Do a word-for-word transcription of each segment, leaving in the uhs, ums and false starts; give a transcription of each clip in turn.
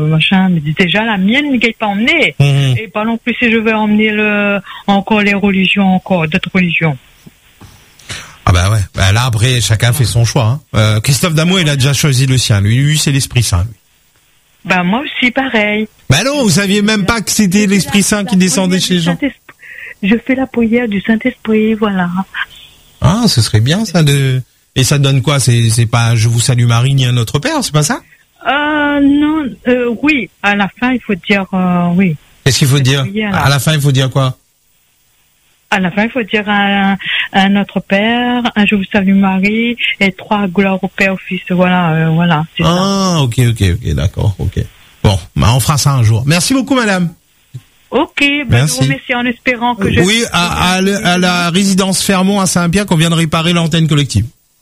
machin. Mais déjà, la mienne ne pas emmener. Mmh. Et pas non plus si je veux emmener le, encore les religions, encore d'autres religions. Ah bah ouais. Bah là, après, chacun fait son choix. Hein. Euh, Christophe Damot, il a déjà choisi le sien. Lui, lui c'est l'Esprit Saint. Lui. Bah moi aussi, pareil. Bah non, vous saviez même pas que c'était l'Esprit Saint qui descendait chez les gens. Je fais la prière du Saint-Esprit, voilà. Ah, ce serait bien ça de. Et ça donne quoi? C'est c'est pas Je vous salue Marie ni un Notre Père, c'est pas ça? Euh non, euh, oui. À la fin, il faut dire euh, oui. Qu'est-ce qu'il faut dire? À la fin, il faut dire quoi? À la fin, il faut dire un, un Notre Père, un Je vous salue Marie et trois gloires au Père, au Fils. Voilà, euh, voilà. C'est ah, ça. ok, ok, ok, d'accord, ok. Bon, bah on fera ça un jour. Merci beaucoup, madame. Ok, bah je vous remercie en espérant que je... Oui, à, à, à la résidence Fermont à Saint-Pierre qu'on vient de réparer l'antenne collective.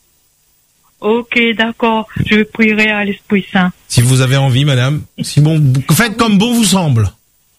Ok, d'accord. Je prierai à l'Esprit Saint. Si vous avez envie, madame. Si bon, faites comme bon vous semble.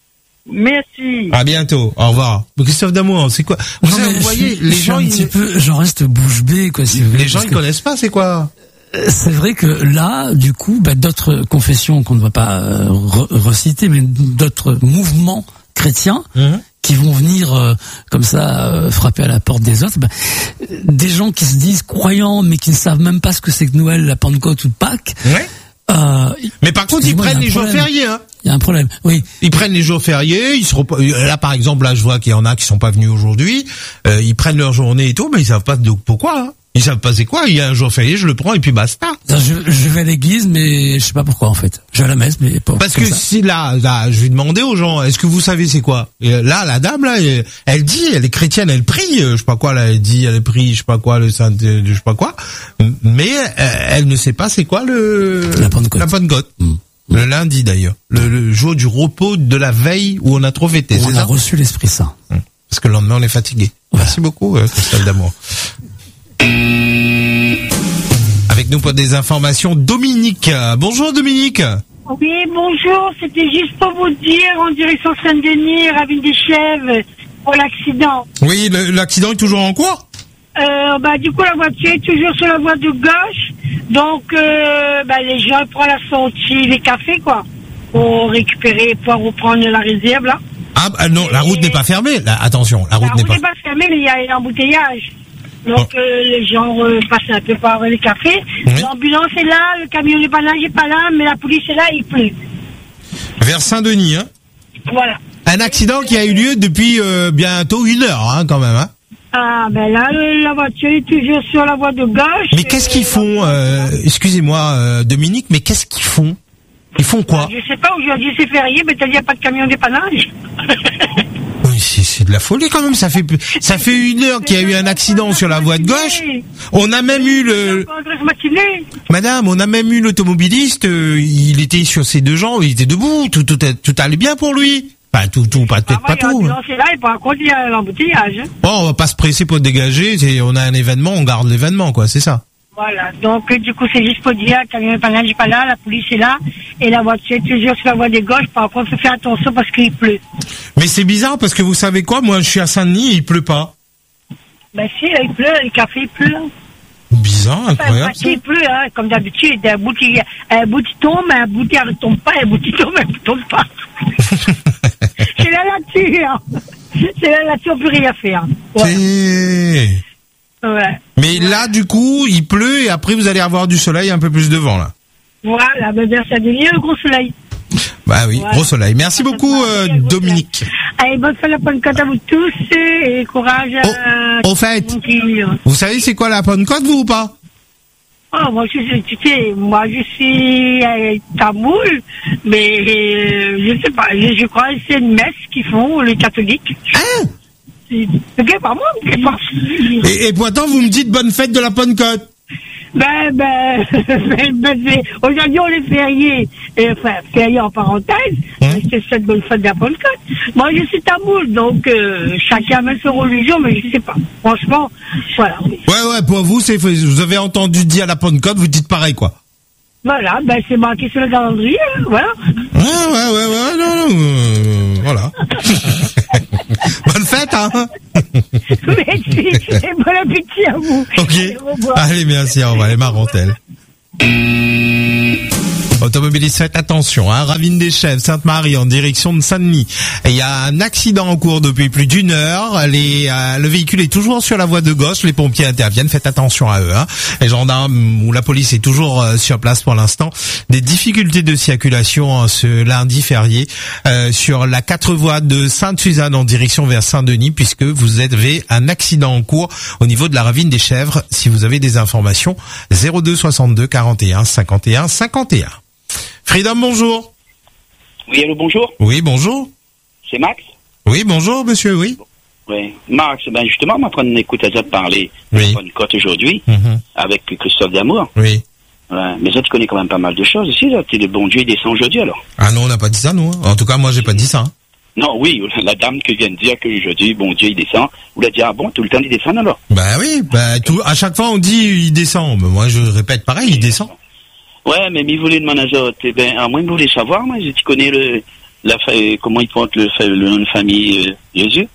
Merci. À bientôt. Au revoir. Christophe Damour, c'est quoi? Vous, non, savez, vous voyez, je, les je gens, un ils... petit peu, j'en reste bouche bée, quoi, si vous voulez. Les gens, ils que... connaissent pas, c'est quoi? C'est vrai que là, du coup, bah, d'autres confessions qu'on ne va pas euh, re- reciter, mais d'autres mouvements chrétiens, mmh. qui vont venir euh, comme ça euh, frapper à la porte des autres, bah, des gens qui se disent croyants, mais qui ne savent même pas ce que c'est que Noël, la Pentecôte ou Pâques. Ouais. Euh, mais par contre, ils prennent les jours fériés, hein. Il y a un problème, oui. Ils prennent les jours fériés, ils seront pas, là par exemple, là je vois qu'il y en a qui sont pas venus aujourd'hui, euh, ils prennent leur journée et tout, mais ils savent pas de pourquoi, hein. Ils savent pas c'est quoi, il y a un jour férié, je le prends et puis basta. Je, je vais à l'église, mais je sais pas pourquoi en fait. Je vais à la messe, mais pas. Parce que ça. si là, là, je vais demander aux gens, est-ce que vous savez c'est quoi? Et là, la dame là, elle, elle dit, elle est chrétienne, elle prie, je sais pas quoi, là, elle dit, elle prie, je sais pas quoi, le saint, je sais pas quoi, mais elle ne sait pas c'est quoi le la Pentecôte. La Pentecôte. Mmh. Le lundi d'ailleurs, le, le jour du repos de la veille où on a trop fêté. On a ça reçu l'Esprit Saint. Parce que le lendemain on est fatigué. Ouais. Merci beaucoup, euh, Christophe Damour. Avec nous pour des informations, Dominique. Bonjour Dominique. Oui, bonjour. C'était juste pour vous dire en direction Saint-Denis, Ravine des Chèvres, pour l'accident. Oui, le, l'accident est toujours en cours. Euh, bah du coup la voiture est toujours sur la voie de gauche, donc euh, bah, les gens prennent la sortie des cafés quoi, pour récupérer, pour reprendre la réserve là. Ah bah, non, la route Et... n'est pas fermée. Là, attention, la route la n'est route pas. n'est pas fermée, mais il y a un embouteillage. Donc oh. euh, les gens euh, passent un peu par les cafés. Oui. L'ambulance est là, le camion n'est pas là, j'ai pas là, mais la police est là, il pleut. Vers Saint-Denis, hein. Voilà. Un accident qui a eu lieu depuis euh, bientôt une heure, hein, quand même, hein. Ah, ben là, la voiture est toujours sur la voie de gauche. Mais qu'est-ce qu'ils font, euh, excusez-moi, euh, Dominique, mais qu'est-ce qu'ils font? Ils font quoi? Je sais pas, aujourd'hui c'est férié, mais il n'y a pas de camion dépannage. Oui, c'est, c'est de la folie quand même, ça fait, ça fait une heure qu'il y a eu un accident sur la voie de gauche. On a même eu le... Madame, on a même eu l'automobiliste, euh, il était sur ses deux jambes, il était debout, tout, tout, tout allait bien pour lui. Enfin, tout, tout, pas, peut-être ah, pas tout. Non, c'est là, et par contre, il y a l'embouteillage. Hein. Bon, on va pas se presser pour dégager, c'est, on a un événement, on garde l'événement, quoi, c'est ça. Voilà, donc du coup, c'est juste pour dire, le camion n'est pas là, la police est là, et la voiture est toujours sur la voie de gauche, par contre, il faut faire attention parce qu'il pleut. Mais c'est bizarre, parce que vous savez quoi, moi, je suis à Saint-Denis et il pleut pas. Ben si, là, il pleut, le café, il pleut. Bizarre, incroyable. Enfin, il pleut, hein, comme d'habitude, un bout qui, un bout qui tombe, un bout qui ne tombe pas, un bout qui tombe, un bout qui tombe pas. C'est la nature. C'est la nature, on peut rien faire. Ouais. C'est... Ouais. Mais là, du coup, il pleut et après, vous allez avoir du soleil, un peu plus de vent, là. Voilà, ben, vers Saint-Denis, le gros soleil. Bah oui, voilà. Gros soleil. Merci ça beaucoup, euh, Dominique. Allez, bonne fin de la Pentecôte à vous tous et courage à... Au, au fait, vous savez c'est quoi la Pentecôte, vous, ou pas? Oh, moi, je sais, tu sais, moi, je suis à Tamoul, mais euh, je sais pas, je, je crois que c'est une messe qu'ils font, les catholiques. Hein? C'est okay, pas moi, c'est pas. Et, et pourtant, vous me dites bonne fête de la Pentecôte. Ben, ben, ben, ben aujourd'hui on est férié, euh, enfin, férié en parenthèse, hein? C'est cette bonne fête de la Pentecôte. Moi, je suis tamoul, donc euh, chacun met son religion, mais je sais pas. Franchement, voilà. Ouais, ouais, pour vous, c'est, vous avez entendu dire la Pentecôte, vous dites pareil, quoi. Voilà, ben c'est marqué sur le calendrier, hein, voilà. Ouais, ouais, ouais, ouais, non, non, euh, voilà. Bonne fête, hein. Merci, et bon appétit à vous. Ok. Allez, merci, au revoir, elle est marrante, elle. Automobilistes, faites attention, hein. Ravine des Chèvres, Sainte-Marie, en direction de Saint-Denis. Il y a un accident en cours depuis plus d'une heure. Les, euh, le véhicule est toujours sur la voie de gauche. Les pompiers interviennent. Faites attention à eux, hein. Les gendarmes ou la police est toujours euh, sur place pour l'instant. Des difficultés de circulation hein, ce lundi férié euh, sur la quatre voies de Sainte-Suzanne en direction vers Saint-Denis, puisque vous avez un accident en cours au niveau de la Ravine des Chèvres. Si vous avez des informations, zéro deux soixante-deux quarante et un cinquante et un cinquante et un. Freedom, bonjour. Oui, allô, bonjour. Oui, bonjour. C'est Max. Oui, bonjour, monsieur, oui. Oui, Max, ben justement, on est en train d'écouter ça parler oui. de Côte aujourd'hui, mm-hmm. avec Christophe Damour. Oui. Ouais, mais ça, tu connais quand même pas mal de choses ici, là. T'es le bon Dieu, il descend aujourd'hui, alors. Ah non, on n'a pas dit ça, nous. Hein. En tout cas, moi, j'ai pas dit ça. Hein. Non, oui, la dame qui vient de dire que jeudi, bon Dieu, il descend. Vous l'avez dit, ah bon, tout le temps, il descend, alors? Bah oui, bah, tout, à chaque fois, on dit, il descend. Mais moi, je répète pareil, il descend. Ouais, mais il voulait demander à eh ben, à moins que vous voulez savoir, moi, si tu connais le, la, comment il porte le, le nom de famille, euh, Jésus?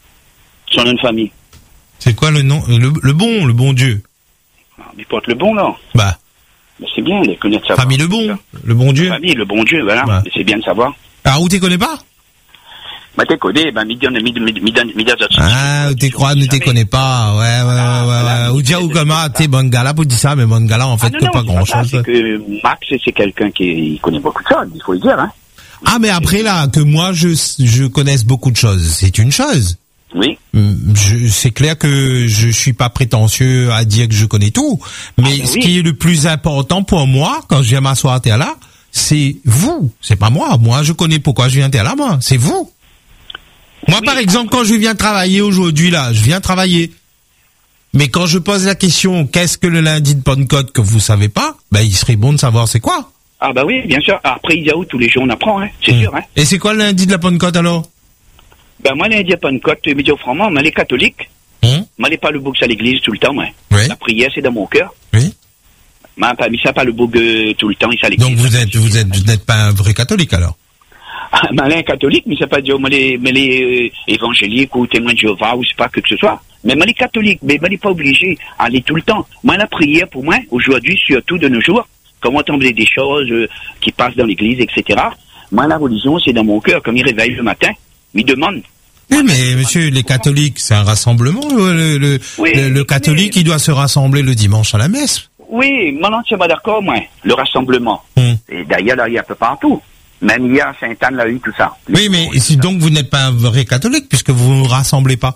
Son nom de famille. C'est quoi le nom? Le, le bon, le bon Dieu. Ah, il porte le bon, là. Bah. Mais c'est bien de connaître ça. Famille le bon, le bon Dieu. Famille, le bon Dieu, voilà. Bah. C'est bien de savoir. Ah, où t'es connais pas? Bah, t'es connais, bah, midi, midi, midi, midi, ah, où t'es crois, ne t'es connais pas, ouais, ouais, ah, ouais, ouais, ou dire, ou comment, t'es bon gars là pour dire ça, mais bon gars là, en fait, ah, non, que non, pas grand chose. C'est que Max, c'est quelqu'un qui connaît beaucoup de choses, il faut le dire, hein. Ah, mais après, là, que moi, je, je connaisse beaucoup de choses, c'est une chose. Oui. Je, c'est clair que je suis pas prétentieux à dire que je connais tout, mais ah, ben ce oui. qui est le plus important pour moi, quand je viens m'asseoir à terre là, c'est vous, c'est pas moi. Moi, je connais pourquoi je viens à terre là, moi, c'est vous. Moi, oui, par exemple, quand je viens travailler aujourd'hui, là, je viens travailler. Mais quand je pose la question, qu'est-ce que le lundi de Pentecôte que vous savez pas, ben, il serait bon de savoir c'est quoi. Ah, bah oui, bien sûr. Après, il y a où tous les jours on apprend, hein. C'est mmh. sûr, hein. Et c'est quoi le lundi de la Pentecôte, alors? Ben, moi, lundi de Pentecôte, je me dis franchement, moi, les catholiques, mmh. moi, les pas le bouc à l'église tout le temps, moi. Oui. La prière, c'est dans mon cœur. Oui. Moi, pas, mais ça, pas le bouc euh, tout le temps, il à l'église. Donc, vous êtes, vous êtes, vous n'êtes pas un vrai catholique, alors? Ah, malin catholique, mais ça pas dire, mais les, mais les euh, évangéliques ou témoins de Jéhovah ou c'est pas que ce soit. Mais moi, les catholiques, mais moi, les pas obligé à aller tout le temps. Moi, la prière, pour moi, aujourd'hui, surtout de nos jours, comme on tombe des choses euh, qui passent dans l'église, et cetera. Moi, la religion, c'est dans mon cœur. Comme il réveille le matin, il demande. Oui, mais monsieur, les catholiques, c'est un rassemblement. Le, le, oui, le, le catholique, mais... il doit se rassembler le dimanche à la messe. Oui, moi, non, c'est pas d'accord, moi, le rassemblement. Hum. Et d'ailleurs, là, il y a un peu partout. Même il y a Sainte-Anne, là, eu tout ça. Oui, mais si donc vous n'êtes pas un vrai catholique, puisque vous ne vous rassemblez pas.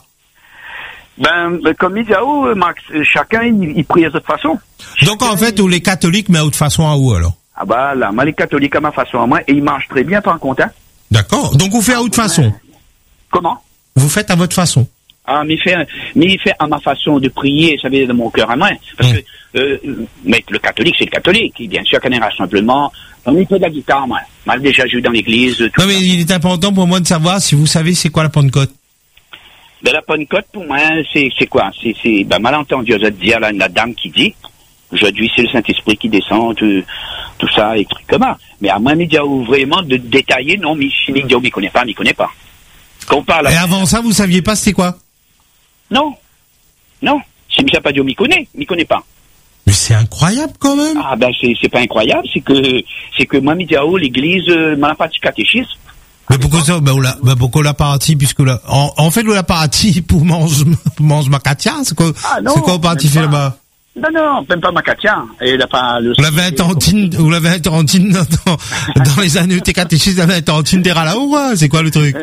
Ben, comme il dit à où, Max, chacun, il, il prie à cette façon. Donc, chacun, en fait, où les catholiques, mais à autre façon à où, alors? Ah bah, là, moi, les catholiques à ma façon à moi, et ils marchent très bien, par contre, hein. D'accord. Donc, vous faites à autre façon. Comment? Vous faites à votre façon. Ah, mais il fait, mais il fait à ma façon de prier, ça veut dire de mon cœur à moi. Parce mmh. que, euh, mais le catholique, c'est le catholique. Bien sûr qu'il y a un rassemblement. On y fait de la guitare, moi. Moi, déjà joué dans l'église. Tout non, mais ça. Il est important pour moi de savoir si vous savez c'est quoi la Pentecôte. Ben, la Pentecôte, pour moi, c'est, c'est quoi? C'est, c'est, ben, mal entendu, je vais te dire, là, la dame qui dit, aujourd'hui, c'est le Saint-Esprit qui descend, tout, tout ça, et trucs comme ça. Mais à moi, média, vraiment, de détailler, non, mais si média, m'y connaît pas, m'y connaît pas. Qu'on parle. Et avant ça, vous saviez pas c'était quoi? Non. Non. Si Michel Padio m'y connaît, m'y connaît pas. Mais c'est incroyable quand même. Ah ben c'est c'est pas incroyable, c'est que c'est que moi Midiao, l'église, euh, m'a pas de catéchisme. Mais pourquoi ça? Ben, la, ben pourquoi la partie puisque la, en, en fait la partie pour mange pour mange macatia, c'est quoi? Ah, non, c'est quoi au parti fait là-bas? Non non, même pas macatia. Et la pas le. Vous l'avez un tantine, vous l'avez un tantine dans, dans les années tes catéchistes, vous l'avez un tantine terra là ou quoi? C'est quoi le truc?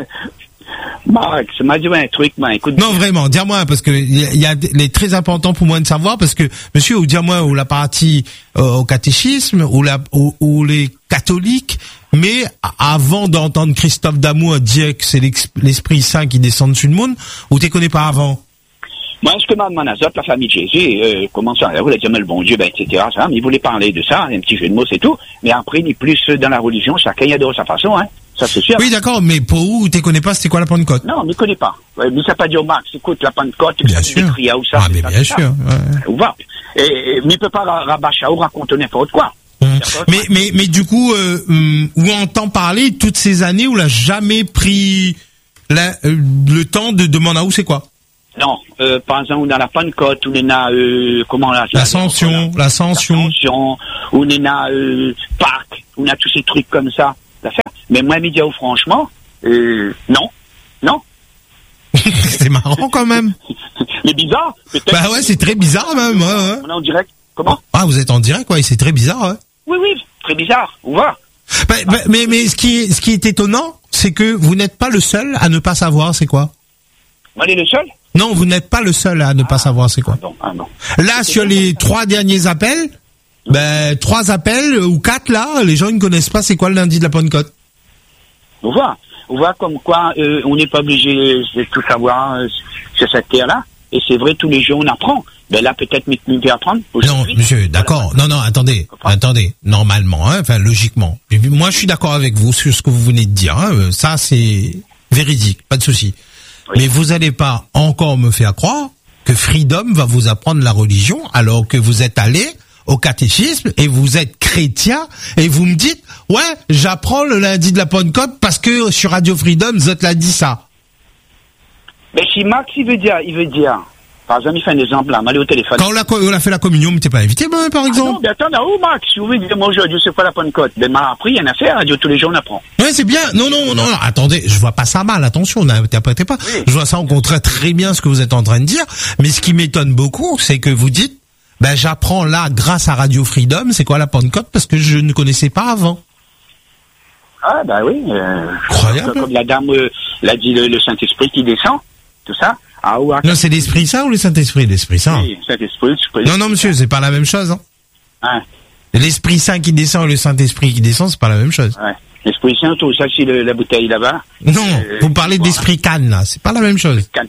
Max, m'a dit un truc, mais écoute. Non, vraiment, dis-moi, parce que il y, y a les très important pour moi de savoir, parce que, monsieur, ou dis-moi, ou la partie, euh, au catéchisme, ou la, ou, ou les catholiques, mais avant d'entendre Christophe Damour dire que c'est l'Esprit Saint qui descend dessus le monde, ou t'es connais pas avant? Moi, ce que m'a demandé la famille de Jésus, euh, comment ça, vous l'avez dit, mais le bon Dieu, ben, et cetera, ça, mais il voulait parler de ça, un petit jeu de mots, c'est tout, mais après, ni plus dans la religion, chacun y a de sa façon, hein. Ça, c'est sûr. Oui, d'accord, mais pour où tu connais pas, c'était quoi la Pentecôte? Non, je ne connais pas. Ouais, mais ça pas dit au Max, écoute, la Pentecôte, bien sûr. Où ça, ah, mais ça, bien sûr. Ouais. Ou va. Et, et, mais il peut pas rabâcher ou raconter n'importe quoi. Hum. Mais, mais, mais du coup, euh, hum, où on entend parler toutes ces années où on n'a jamais pris la, euh, le temps de demander à où c'est quoi? Non, euh, par exemple, on a la Pentecôte, on a, euh, comment là, l'Ascension, l'Ascension. L'Ascension, on a, euh, Pâques, on a tous ces trucs comme ça. Mais moi, média, franchement, euh, non, non. C'est marrant quand même. Mais bizarre, peut-être. Bah ouais, c'est très bizarre même, ouais, ouais. On est en direct. Comment? Ah, vous êtes en direct, ouais, c'est très bizarre, ouais. Oui, oui, très bizarre, on va. Bah, bah, mais, mais ce qui est, ce qui est étonnant, c'est que vous n'êtes pas le seul à ne pas savoir c'est quoi. Moi, est le seul? Non, vous n'êtes pas le seul à ne ah, pas savoir c'est quoi. Ah non, ah non. Là, c'est sur les trois derniers appels, ben, trois appels ou quatre là, les gens ne connaissent pas c'est quoi le lundi de la Pentecôte. On voit, on voit comme quoi euh, on n'est pas obligé de tout savoir euh, sur cette terre-là. Et c'est vrai, tous les jours on apprend. Ben là, peut-être mieux peut apprendre. Non, monsieur, d'accord. Voilà. Non, non, attendez, attendez. Normalement, hein, enfin logiquement. Moi, je suis d'accord avec vous sur ce que vous venez de dire. Hein. Ça, c'est véridique, pas de souci. Oui. Mais vous allez pas encore me faire croire que Freedom va vous apprendre la religion alors que vous êtes allé au catéchisme et vous êtes chrétien et vous me dites ouais j'apprends le lundi de la Pentecôte parce que sur Radio Freedom Zot l'a dit ça. Mais si Max il veut dire il veut dire par exemple il fait un exemple là mal au téléphone. Quand on a, on a fait la communion mais t'es pas invité moi par exemple. Ah non mais attends là où Max si vous voulez dire moi aujourd'hui c'est pas la Pentecôte ben m'a appris il y en a fait Radio tous les jours on apprend. Ouais c'est bien non non non, non attendez je vois pas ça mal attention n'interprétez pas oui. Je vois ça au contraire très bien ce que vous êtes en train de dire mais ce qui m'étonne beaucoup c'est que vous dites ben j'apprends là grâce à Radio Freedom, c'est quoi la Pentecôte parce que je ne connaissais pas avant. Ah bah oui. Euh, Incroyable. Comme la dame euh, l'a dit le, le Saint-Esprit qui descend, tout ça. Ah, ou à... Non c'est l'Esprit Saint ou le Saint-Esprit l'Esprit Saint. Oui, Saint-Esprit. L'Esprit. Non non monsieur c'est pas la même chose. Hein. Hein. L'Esprit Saint qui descend et le Saint-Esprit qui descend c'est pas la même chose. Ouais. L'Esprit Saint tout ça c'est la bouteille là-bas. Non euh, vous parlez d'Esprit Cannes là c'est pas la même chose. Cannes.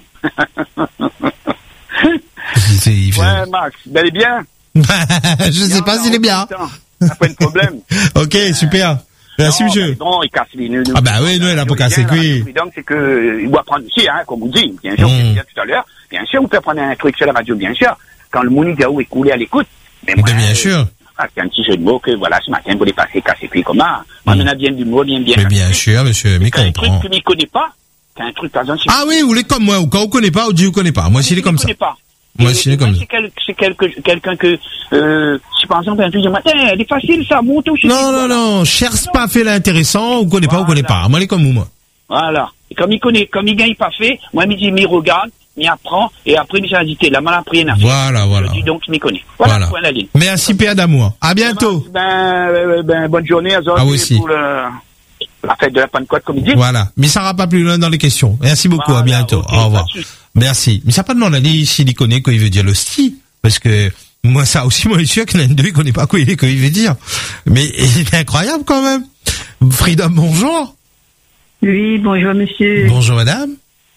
C'est, c'est, ouais, Max, vous allez bien? Je sais pas s'il est bien. Pas de problème. Ok, super. Merci, non, monsieur. Non, il casse les nœuds. Ah, bah oui, nous, elle a pas cassé les couilles. Donc, c'est que, il doit prendre ici, hein, comme on dit. Bien sûr, mm. tout à l'heure. Bien sûr, on peut prendre un truc sur la radio, bien sûr. Quand le Mounigaou est coulé à l'écoute. Mais moi, bien euh, sûr. Ah, c'est un petit jeu de mots que, voilà, ce matin, vous voulez passer casser les comment. Moi, mm. on a bien du mot, bien, bien. Mais bien sûr, monsieur, mais comprends. C'est un truc que ne connaît pas. C'est un truc, par exemple. Ah oui, vous l'êtes comme moi, ou quand vous connaissez pas, ou dit vous connaissez pas. Moi, s'il est comme ça. Pas. Moi, c'est comme ça. C'est quelqu'un quelqu'un que, euh, si par exemple, un truc de matin, elle est facile, ça monte aussi. Non, non, non, cherche pas fait l'intéressant, ou connaît pas, ou connaît pas. Moi, elle est comme vous, moi. Voilà. Et comme il connaît, comme il gagne pas fait, moi, il me dit, il regarde, il apprend, et après, il s'est invité. La mal appris, n'a fait. Voilà, voilà. Je dis donc, il m'y connaît. Voilà, voilà. Point la ligne. Merci, P A d'amour. À bientôt. Ben, ben, ben, bonne journée à Zod. À vous aussi. Pour le, la fête de la Pentecôte, comme il dit. Voilà. Mais ça ne pas plus loin dans les questions. Merci beaucoup. Voilà, à bientôt. Okay, au revoir. Merci. Mais ça n'a pas demandé s'il y connaît quoi il veut dire l'hostie. Parce que, moi, ça aussi, moi, je suis sûr qu'il y en a deux, il connaît pas quoi il, quoi il veut dire. Mais, c'est incroyable quand même. Freedom, bonjour. Oui, bonjour, monsieur. Bonjour, madame.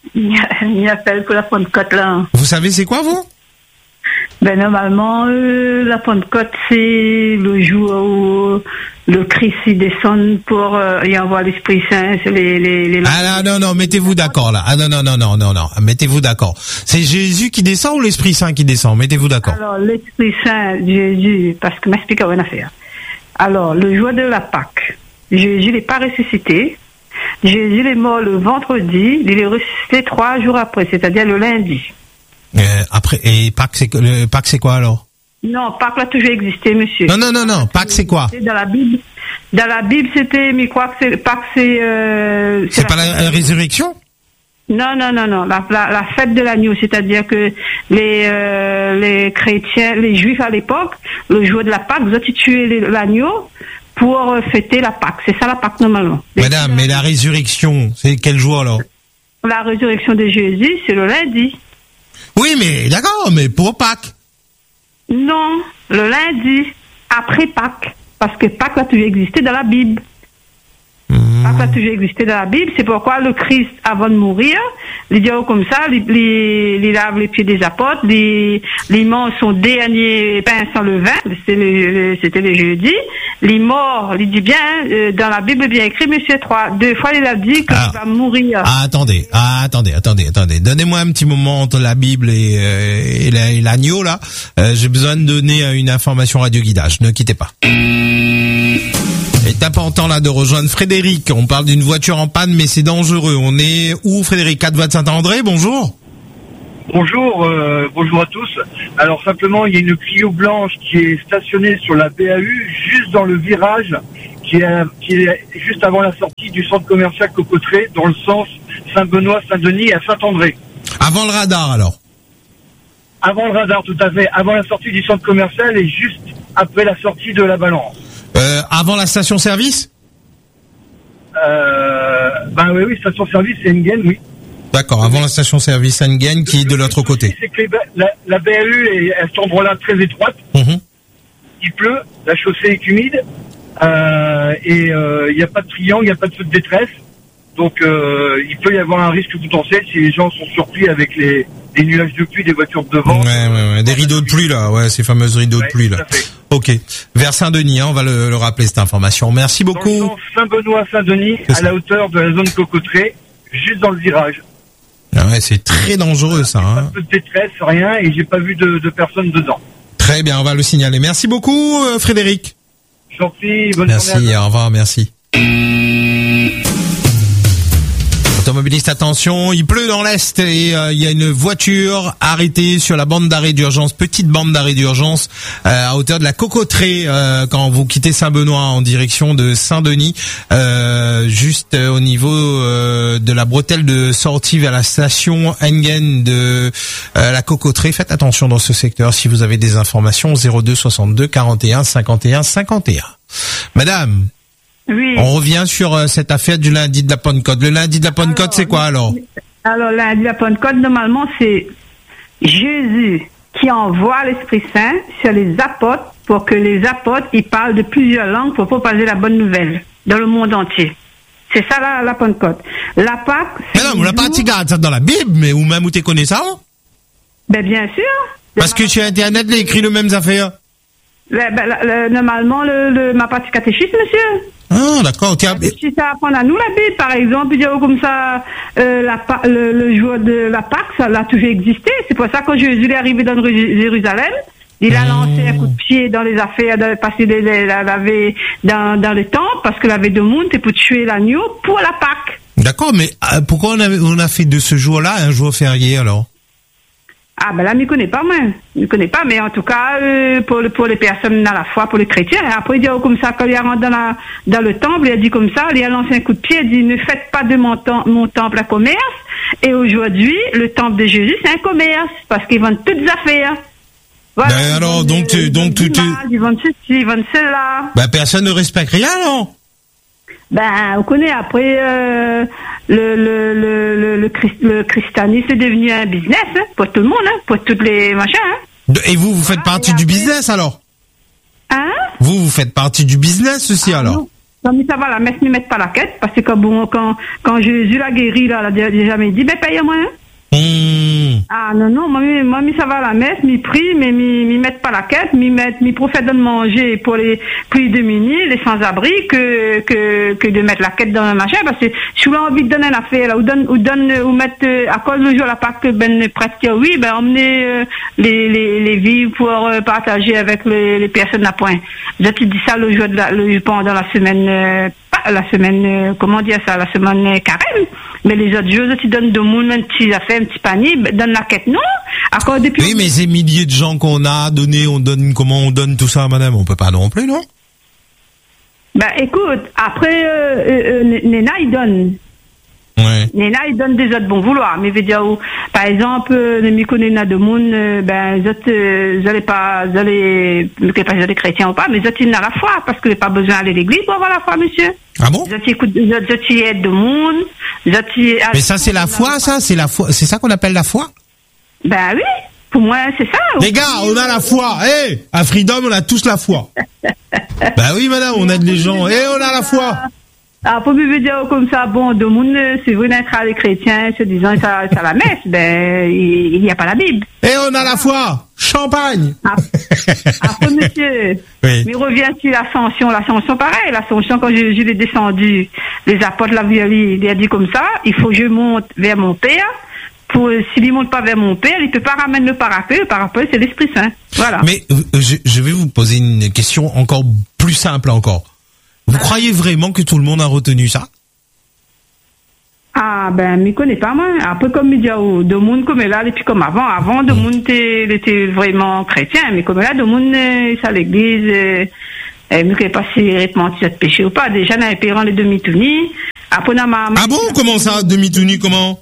Il appelle pour la Pentecôte, là. Vous savez c'est quoi, vous? Ben, normalement, euh, la Pentecôte, c'est le jour où le Christ y descend pour euh, y envoie l'Esprit Saint, c'est les, les, les... Ah non, non, non, mettez-vous d'accord, là. Ah non, non, non, non, non, non, mettez-vous d'accord. C'est Jésus qui descend ou l'Esprit Saint qui descend? Mettez-vous d'accord. Alors, l'Esprit Saint, Jésus, parce que m'explique une affaire. Alors, le jour de la Pâque, Jésus n'est pas ressuscité. Jésus est mort le vendredi, il est ressuscité trois jours après, c'est-à-dire le lundi. Euh, après, et Pâques, c'est, le, Pâques, c'est quoi alors? Non, Pâques a toujours existé, monsieur. Non, non, non, non, Pâques, c'est quoi? Dans la Bible, dans la Bible, c'était, mais quoi que c'est, Pâques, c'est, euh, c'est, c'est pas la, la résurrection? Non, non, non, non, la, la, la fête de l'agneau, c'est-à-dire que les, euh, les chrétiens, les juifs à l'époque, le jour de la Pâques, vous avez tué l'agneau pour fêter la Pâques. C'est ça la Pâques, normalement. Madame, mais la résurrection, c'est quel jour alors? La résurrection de Jésus, c'est le lundi. Oui, mais d'accord, mais pour Pâques. Non, le lundi, après Pâques. Parce que Pâques a toujours existé dans la Bible. Mmh. Pâques a toujours existé dans la Bible. C'est pourquoi le Christ, avant de mourir, il dit comme ça, il, il, il lave les pieds des apôtres, il, il mange son dernier pain sans levain, c'était le, c'était le jeudi. Il mort, il dit bien, euh, dans la Bible bien écrit, monsieur trois, deux fois il a dit qu'il ah. va mourir. Ah, attendez, ah, attendez, attendez, attendez. Donnez-moi un petit moment entre la Bible et, euh, et, la, et l'agneau, là. Euh, j'ai besoin de donner une information radio guidage. Ne quittez pas. C'est important là de rejoindre Frédéric. On parle d'une voiture en panne, mais c'est dangereux. On est où, Frédéric? Quatre voies de Saint-André, bonjour. Bonjour, euh, bonjour à tous. Alors simplement, il y a une Clio blanche qui est stationnée sur la B A U, juste dans le virage, qui est, qui est juste avant la sortie du centre commercial Cocotré, dans le sens Saint-Benoît-Saint-Denis à Saint-André. Avant le radar, alors? Avant le radar, tout à fait. Avant la sortie du centre commercial et juste après la sortie de la Balance. Euh, avant la station-service? Euh, ben oui, oui, station-service, c'est Engen, oui. D'accord, avant la station-service Engen qui est de l'autre côté. C'est que la, la B A U est à cet endroit-là très étroite. Mmh. Il pleut, la chaussée est humide, euh, et il euh, n'y a pas de triangle, il n'y a pas de feu de détresse. Donc euh, il peut y avoir un risque potentiel si les gens sont surpris avec les, les nuages de pluie des voitures de devant. Ouais, ouais, ouais. Des rideaux de pluie là, ouais, ces fameuses rideaux ouais, de pluie là. Ok. Vers Saint-Denis, hein, on va le, le rappeler cette information. Merci beaucoup. Dans le sens Saint-Benoît-Saint-Denis, à la hauteur de la zone Cocotré, juste dans le virage. Ah ouais, c'est très dangereux ça. Hein. Pas de détresse, rien, et j'ai pas vu de, de personne dedans. Très bien, on va le signaler. Merci beaucoup, euh, Frédéric. J'en prie, bonne merci, journée. Merci, au revoir, merci. Automobiliste, attention, il pleut dans l'Est et euh, il y a une voiture arrêtée sur la bande d'arrêt d'urgence, petite bande d'arrêt d'urgence euh, à hauteur de la Cocotré euh, quand vous quittez Saint-Benoît en direction de Saint-Denis, euh, juste euh, au niveau euh, de la bretelle de sortie vers la station Engen de euh, la Cocotré. Faites attention dans ce secteur si vous avez des informations. Zéro deux soixante-deux quarante et un cinquante et un cinquante et un. Madame. Oui. On revient sur euh, cette affaire du lundi de la Pentecôte. Le lundi de la Pentecôte, c'est quoi alors? Alors, lundi de la Pentecôte, normalement, c'est Jésus qui envoie l'Esprit Saint sur les apôtres pour que les apôtres, ils parlent de plusieurs langues pour propager la bonne nouvelle dans le monde entier. C'est ça la, la Pentecôte. La Pâque, mais non, on n'a pas regardé ça dans la Bible, mais ou même où tu connais ça? Ben, bien sûr. Parce que sur Internet, il écrit les mêmes affaires. Le, ben, le, le, normalement, le, le, ma partie catéchisme, monsieur. Ah, d'accord. Okay. Si ça apprend à nous la Bible, par exemple, dire comme ça, euh, la, le, le jour de la Pâque, ça a toujours existé. C'est pour ça que quand Jésus est arrivé dans Jérusalem, il a mmh. lancé un coup de pied dans les affaires, parce qu'il avait dans, dans le temple, parce qu'il avait de monde, c'est pour tuer l'agneau pour la Pâque. D'accord, mais euh, pourquoi on a, on a fait de ce jour-là un jour férié alors? Ah ben là, je ne connais pas, moi. Je ne connais pas, mais en tout cas, euh, pour, le, pour les personnes dans la foi, pour les chrétiens. Après, il dit comme ça, quand il rentre dans, la, dans le temple, il a dit comme ça, il a lancé un coup de pied, il dit, ne faites pas de mon, tem- mon temple un commerce. Et aujourd'hui, le temple de Jésus, c'est un commerce, parce qu'ils vendent toutes les affaires. Voilà. Ben alors, donc, tu, donc, tu, tu... Ils vendent ceci, ils vendent cela. Ben, personne ne respecte rien, non? Ben, on connaît après, euh, le, le, le, le, le, christ, le christianisme est devenu un business, hein, pour tout le monde, hein, pour toutes les machins, hein. Et vous, vous faites ah, partie du après... business, alors? Hein? Vous, vous faites partie du business aussi, ah, alors? Non. Non, mais ça va, la messe ne met pas la quête, parce que quand, bon, quand, quand Jésus l'a guéri, là, il a jamais dit, ben, paye-moi, hein. Mmh. Ah non, non, moi, moi, ça va à la messe, m'y prie, mais m'y mettent pas la quête, m'y mettent, m'y prophète de manger pour les plus démunis, les sans-abri, que, que, que de mettre la quête dans un machin, parce que si vous avez envie de donner une affaire, là, ou donne, ou donne, ou mettre, à cause du jour la Pâque, ben, presque, oui, ben, emmener, euh, les, les, les vies pour euh, partager avec les, les personnes à point. Je te dis ça le jour de la, le, pendant la semaine, euh, la semaine, euh, comment dire ça, la semaine euh, carême. Mais les autres jours, tu donnes de monde, un petit affaire, un petit panier, donne la quête, non? Encore depuis... Oui, mais ces milliers de gens qu'on a donnés, on donne, comment on donne tout ça, madame? On peut pas non plus, non? Ben, écoute, après, euh, euh, Néna, il donne. Ouais. Néna, il donne des autres bons vouloirs. Mais, veut dire, par exemple, les Mikonéna de monde, ben, les autres, euh, vous allez pas, vous allez, je ne sais pas si vous êtes chrétiens ou pas, mais les autres, ils n'ont la foi, parce que vous n'avez pas besoin d'aller à l'église pour avoir la foi, monsieur. Ah bon? Les autres, écoute, les autres, ils aident de monde. Les autres, ils... Mais ça, c'est la foi, ça? C'est la foi, c'est ça qu'on appelle la foi? Ben oui. Pour moi, c'est ça. Les gars, on a la foi. Eh, hey, à Freedom, on a tous la foi. Bah oui, madame, on aide les gens. Eh, hey, on a la foi. Alors, pour me dire comme ça, bon, de monde, c'est vrai d'être les chrétiens, se disant, ça, ça la messe, ben, il n'y a pas la Bible. Eh, on a la foi. Champagne. Après, monsieur, oui. Mais revient sur l'ascension. L'ascension, pareil. L'ascension, quand Jésus est descendu, les apôtres l'avaient il a dit comme ça, il faut que je monte vers mon Père. Pour, s'il ne monte pas vers mon Père, il ne peut pas ramener le parapluie. Le parapluie, c'est l'Esprit Saint. Voilà. Mais je, je vais vous poser une question encore plus simple encore. Vous ah. croyez vraiment que tout le monde a retenu ça? Ah, Ah, ben, m'y connais pas, moi. Après, comme il dit, oh, de monde comme là, et puis comme avant. Avant, de monde était, était vraiment chrétien, mais comme là, de monde, ça l'église, euh, euh, ne connaît pas si réellement si ça te péché ou pas. Déjà, on avait payé les demi-tounis. Après, on a ma, Ah bon, comment ça, demi-touni, comment?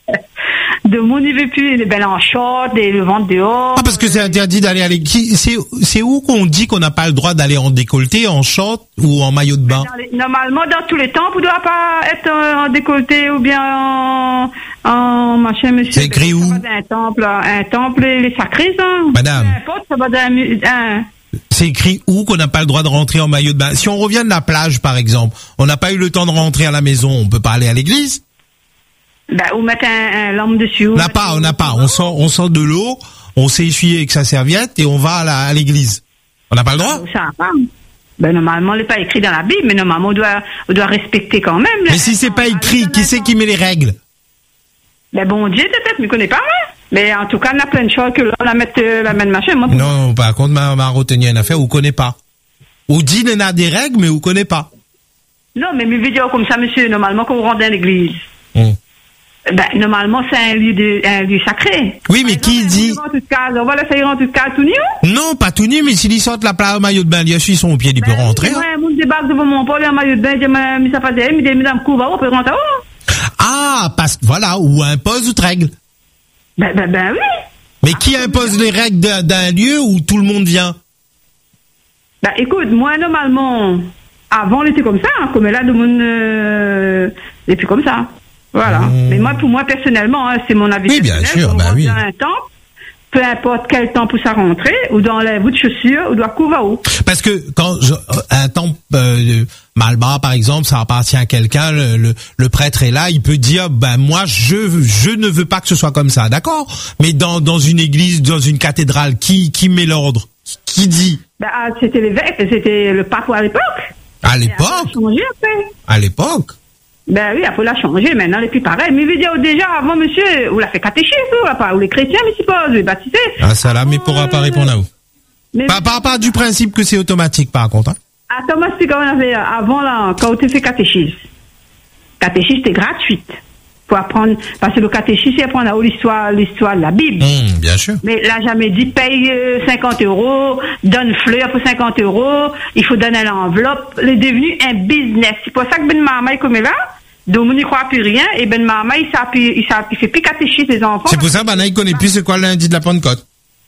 De monde, il veut plus, les belles en short, et le ventre dehors. Ah, parce que c'est interdit d'aller à l'église. C'est, c'est où qu'on dit qu'on n'a pas le droit d'aller en décolleté, en short ou en maillot de bain? Dans les, normalement, dans tous les temples, on ne doit pas être en, en décolleté ou bien en, en machin, monsieur. C'est écrit où? Ça va d'un temple, un temple, les sacrés, hein. Madame. Peu importe, ça va d'un, un, C'est écrit où qu'on n'a pas le droit de rentrer en maillot de bain? Si on revient de la plage, par exemple, on n'a pas eu le temps de rentrer à la maison, on peut pas aller à l'église? ben, ou mettre un, un lampe dessus. On n'a pas, on n'a pas. On sort, on sort de l'eau, on s'est essuyé avec sa serviette et on va à, la, à l'église. On n'a pas le droit? Ça, ben, normalement, il n'est pas écrit dans la Bible, mais normalement, on doit, on doit respecter quand même. Mais si c'est pas écrit, qui c'est qui met les règles? Ben, bon Dieu, peut-être, mais je ne connais pas, moi. Mais en tout cas, on a plein de choses que là, on la met, euh, la même machin. Moi, pour... Non, par contre, m'a, m'a retenu une affaire où on connaît pas. Ou dit qu'on a des règles, mais où on connaît pas. Non, mais mes vidéos comme ça, monsieur, normalement, quand vous rentrez dans l'église. Hum. Ben, normalement, c'est un lieu, de, un lieu sacré. Oui, mais qui dit? On va laisser rentrer tout cas tout nu. Non, pas tout nu, mais s'il sort de la plage au maillot de bain, il y a son au pied, il peut rentrer. Ouais, mon débarque devant mon pôle en maillot de bain, j'ai mis ça pas derrière, mais madame couvre, on peut rentrer. Ah, parce que voilà, ou impose de règles. Ben, ben, ben, oui. Mais qui impose les règles d'un, d'un lieu où tout le monde vient? Ben, écoute, moi, normalement, avant, on était comme ça, hein, comme là, de mon, euh, et puis comme ça. Voilà. Mmh. Mais moi, pour moi, personnellement, hein, c'est mon avis. Oui, bien sûr, bah oui. Dans un temple, peu importe quel temple où ça rentrer, ou dans les bouts de chaussures, ou doit couvrir où. Parce que quand je, un temple euh, Malbas, par exemple, ça appartient à quelqu'un, le, le, le prêtre est là, il peut dire, ben moi, je je ne veux pas que ce soit comme ça, d'accord? Mais dans dans une église, dans une cathédrale, qui qui met l'ordre? Qui dit? Ben, c'était l'évêque, c'était le pape à l'époque. À l'époque? À l'époque? Ben oui, après, il a changé, maintenant, et puis pareil. Mais vidéo déjà, avant, monsieur, vous l'a fait catéchisme, ou les chrétiens, mais c'est pas, les baptisés. Ah, ça là, mais pourra pas répondre à vous. Mais pas, pas, pas du principe que c'est automatique, par contre, hein. Attends, moi, c'est quand on avait, avant, là, quand on fait catéchisme. Catéchisme, c'était gratuite. Pour apprendre, parce que le catéchisme, c'est apprendre l'histoire, l'histoire de la Bible. Mmh, bien sûr. Mais là, jamais dit, paye cinquante euros, donne fleur pour cinquante euros, il faut donner l'enveloppe. Il est devenu un business. C'est pour ça que Ben Mama est comme là. Donc, on n'y croit plus rien, et Ben Mama, il s'appuie, il s'appuie, il fait plus catéchisme les enfants. C'est pour ça, ben là, il connaît plus c'est quoi lundi de la Pentecôte.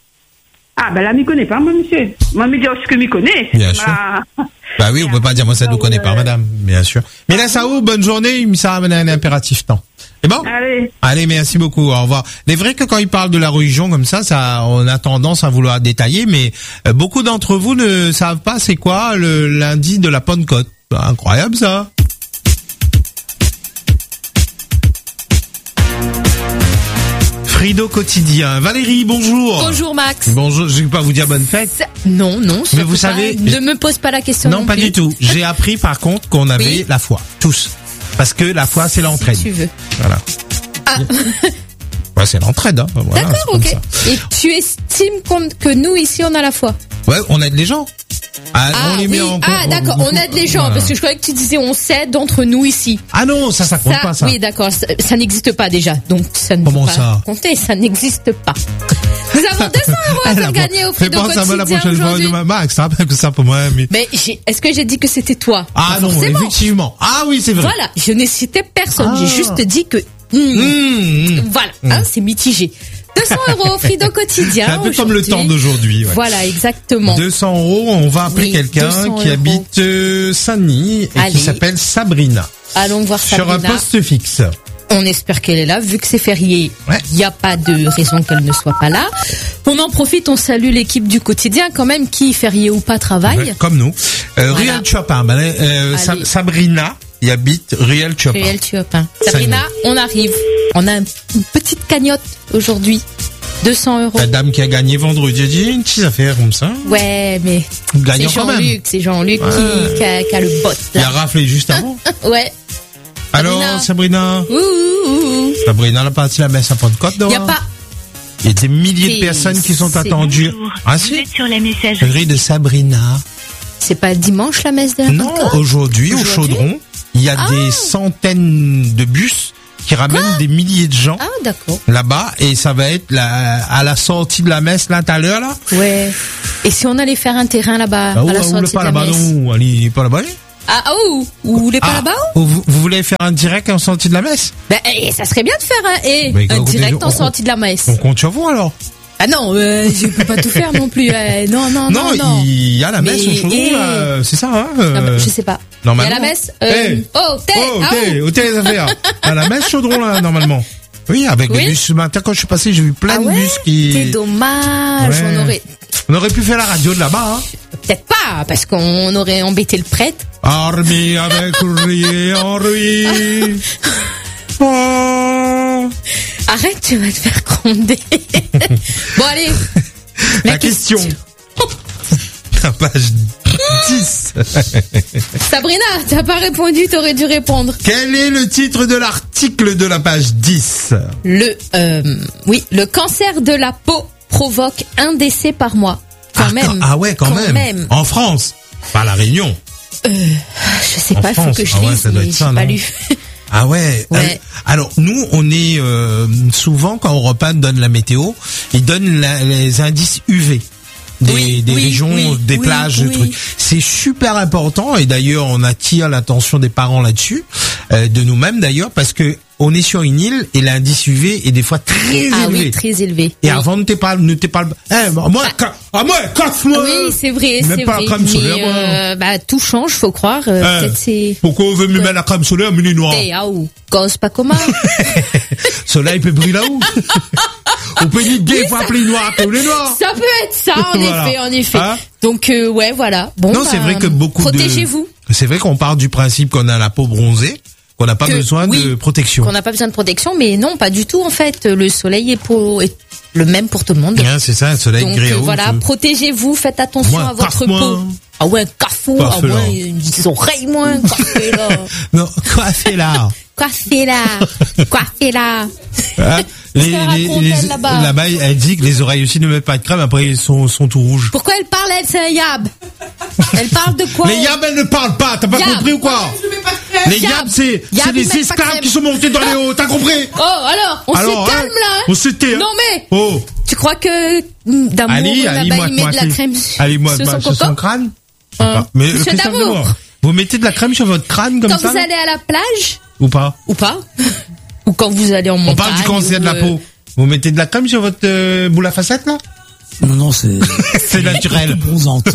Ah, ben là, il ne connaît pas, moi, monsieur. Moi, il me dit ce que je connais. Bien sûr. Ma... Bah oui, on peut pas dire, moi, ça ne nous connaît pas, madame. Bien sûr. Mais là, ça où, bonne journée, ça ramène un impératif temps. C'est bon? Allez. Allez, merci beaucoup, au revoir. C'est vrai que quand il parle de la religion comme ça, ça, on a tendance à vouloir détailler, mais euh, beaucoup d'entre vous ne savent pas c'est quoi le lundi de la Pentecôte. Incroyable, ça. Frido quotidien. Valérie, bonjour. Bonjour Max. Bonjour, je vais pas vous dire bonne fête. Non, non. Mais vous savez, ne me pose pas la question. Non, non pas plus. du tout. J'ai appris par contre qu'on avait oui. la foi, tous, parce que la foi c'est l'entraide. Si tu veux. Voilà. Ah. Ouais, c'est l'entraide. Hein. Voilà, d'accord, ok. Et tu estimes qu'on, que nous ici on a la foi? Ouais, on aide les gens. Ah, ah, on les oui. met en ah d'accord, on aide les gens, voilà. Parce que je croyais que tu disais on s'aide d'entre nous ici. Ah non, ça, ça compte ça, pas, ça. Oui, d'accord, ça, ça n'existe pas déjà, donc ça ne Comment peut pas ça compter, ça n'existe pas. Nous avons deux cents euros à faire gagner au Frido quotidien aujourd'hui. La prochaine fois de ma Max, ça que ça pour moi. Mais, mais j'ai, est-ce que j'ai dit que c'était toi? Ah non, forcément. Effectivement. Ah oui, c'est vrai. Voilà, je n'ai cité personne, ah. j'ai juste dit que... Mmh, mmh, voilà, mmh. Hein, c'est mitigé. deux cents euros, Frido quotidien. C'est un peu comme le temps d'aujourd'hui. Ouais. Voilà, exactement. deux cents euros, on va appeler oui, quelqu'un qui euros. habite euh, Saint-Denis et Allez. qui s'appelle Sabrina. Allons voir Sabrina. Sur un poste fixe. On espère qu'elle est là, vu que c'est férié. Il ouais. n'y a pas de raison qu'elle ne soit pas là. On en profite, on salue l'équipe du quotidien quand même, qui, férié ou pas, travaille. Ouais, comme nous. Euh, voilà. Ruelle Chopin, ben, euh, Sa- Sabrina, il habite Ruelle Chopin. Ruelle Chopin. Sabrina, on arrive. On a une petite cagnotte aujourd'hui. deux cents euros. La dame qui a gagné vendredi, a dit une petite affaire comme ça. Ouais, mais c'est Jean-Luc, c'est Jean-Luc ouais. qui, qui, a, qui a le bot. Là. Il a raflé juste avant. Ouais. Alors, Sabrina. Ouh, ouh, ouh. Sabrina, elle a parti la messe à Pentecôte, Il y a pas. Il y a des milliers de personnes qui sont attendues. Ah si. Vous êtes sur la messagerie de Sabrina. C'est pas dimanche la messe de la Pentecôte? Non, aujourd'hui, au Chaudron, il y a ah. des centaines de bus qui ramène Quoi des milliers de gens Ah, d'accord. là-bas, et ça va être la, à la sortie de la messe là tout à l'heure là. Ouais. Et si on allait faire un terrain là-bas, Ah, à où, la où, sortie le de pas la là-bas, messe? non, allez, pas là-bas. allez. Ah, ah, où? Vous voulez pas Ah, là-bas? vous, vous voulez faire un direct en sortie de la messe? Ben, eh, ça serait bien de faire un, eh, Mais un écoutez, direct en on- sortie de la messe. On compte sur vous alors. Ah non, euh, je peux pas tout faire non plus. euh, non, non, non, non. il y a la messe Mais, au chaudron eh, là, c'est ça hein Ah, euh, bah, je sais pas. Il y a normalement. la messe. Euh, Eh. Oh, t'es, Oh, ah, ok, où ok les affaires. À la messe chaudron là normalement. Oui, avec Oui. les bus ce matin quand je suis passé, j'ai vu plein Ah de ouais, bus qui. c'est dommage. Ouais. On aurait, On aurait pu faire la radio de là-bas. Hein. peut-être pas, parce qu'on aurait embêté le prêtre. Armée avec ouvrier en ruine. Oh. Arrête, tu vas te faire gronder. Bon, allez. La, question. La page dix. Sabrina, t'as pas répondu, t'aurais dû répondre. Quel est le titre de l'article de la page dix? Le, euh, oui, le cancer de la peau provoque un décès par mois. Quand ah, même. Quand, ah ouais, quand, Quand même. même. En France. Pas à La Réunion. Euh, je sais En pas, il faut France. que je Ah ouais, lise, ça doit mais être j'ai ça, pas non lu. Ah ouais. Ouais. Alors nous, on est euh, souvent quand Europe un donne la météo, ils donnent la- les indices U V. Des, Oui, des oui, régions, oui, des oui, plages, des oui. trucs. C'est super important et d'ailleurs on attire l'attention des parents là-dessus, euh, de nous-mêmes d'ailleurs, parce que on est sur une île et l'indice U V est des fois très Ah élevé. oui, très élevé. Et Oui. avant ne t'es pas, ne t'es pas, eh, moi, ca- ah moi, casse-moi. Oui, c'est vrai, Même c'est pas vrai. la crème solaire, Mais, moi. euh, bah, tout change, faut croire. Euh, Eh, Peut-être c'est. Pourquoi on veut me mettre la crème solaire, mais les noirs? Eh, ah ou, cause pas comment. Soleil peut briller là-haut. On peut dire bien, il faut appeler les noirs comme les noirs. Ça peut être ça, en Voilà. effet, en effet. Hein Donc, euh, ouais, voilà. Bon, Non, c'est bah, vrai que beaucoup protégez-vous. de... C'est vrai qu'on part du principe qu'on a la peau bronzée, qu'on n'a pas Que- besoin oui, de protection. Qu'on n'a pas besoin de protection, mais non, pas du tout, en fait. Le soleil est, pour, est le même pour tout le monde. Hein, c'est ça, un soleil Donc, gréo. euh, voilà, je- protégez-vous, faites attention Moi, à votre casse-moi. peau. Ah ouais, cafou, ah Coiffe-la. ouais, des oreilles moins, coiffez-la. Non, quoi c'est là? Coiffez-la, coiffez-la. Hein les, Ça les- raconte, les- elle, là-bas. là-bas, elle dit que les oreilles aussi ne mettent pas de crème, après ils sont, sont tout rouges. Pourquoi elle parle, elle, c'est un yab? Elle parle de quoi? Les yabs, elles ne parlent pas, t'as pas Yab. compris ou quoi? Les Yab. yabs, c'est Yab, c'est ils des mettent pas de esclaves crème. qui sont montés dans les hauts, t'as compris? Oh, alors, on Alors, se calme, hein, là, hein? on se tait, hein. Non, mais, Oh, tu crois que, mm, d'amour, Ali, Ali, là-bas, moi, ils mettent moi, de la c'est- crème Ali, moi, sur moi, son sur son coco? crâne? Je sais Hein. pas. Mais Monsieur qu'est-ce que ça veut d'amour. dire? Vous mettez de la crème sur votre crâne comme Quand ça? vous allez à la plage, Ou pas? ou pas? Ou quand vous allez en montagne. On parle du cancer de la ou, euh, peau. Vous mettez de la crème sur votre euh, boule à facettes là? Non, non, c'est C'est naturel. bronzante.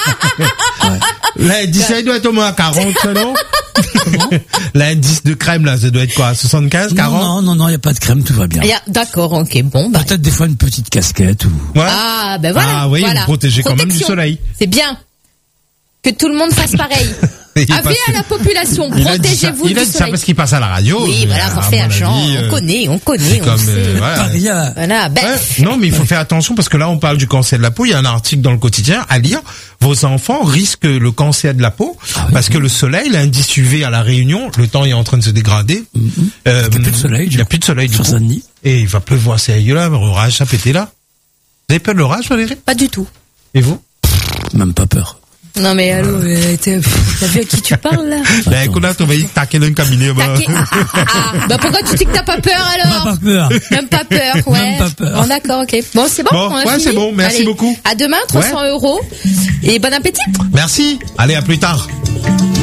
L'indice, il doit être au moins à quarante, ça, non? L'indice de crème là, ça doit être quoi? soixante-quinze, Non, quarante? non, non, non, il n'y a pas de crème, tout va bien. il y a- D'accord, ok, bon, bah. Peut-être des fois une petite casquette ou... Ouais. Ah, ben voilà. Ah oui, voilà. vous protégez quand même du Protection. soleil. C'est bien. Que tout le monde fasse pareil. Il Avis passe- à la population, Il a dit ça, protégez-vous il a du dit ça soleil. parce qu'il passe à la radio. Oui, mais voilà, à faut faire mon genre, avis, on euh, connaît, on connaît, c'est on comme, sait. euh, voilà. Paris à- Voilà, ben, Ouais. Non, mais il faut faire attention parce que là, on parle du cancer de la peau. Il y a un article dans le quotidien à lire. Vos enfants risquent le cancer de la peau parce que le soleil, l'indice U V à la Réunion, le temps est en train de se dégrader. Euh, Il n'y a plus de soleil. Il n'y a plus de soleil du Sur coup. Saint-Denis. Et il va pleuvoir sérieux là, l'orage, ça pété là. Vous avez peur de l'orage, Valérie? pas du tout. Et vous? Même pas peur. Non mais allô, euh, t'es- pff, t'as vu à qui tu parles là? Ben, écoute, là, on va y taquer dans le cabinet. bah. T'as qui- ah, ah, ah. Bah pourquoi tu dis que t'as pas peur alors? Même pas peur. Même pas peur, ouais. Même pas peur. Bon d'accord, ok. Bon c'est bon, Bon, on a ouais, fini. c'est bon, merci Allez, beaucoup. À demain, trois cents euros. Et bon appétit. Merci. Allez, à plus tard.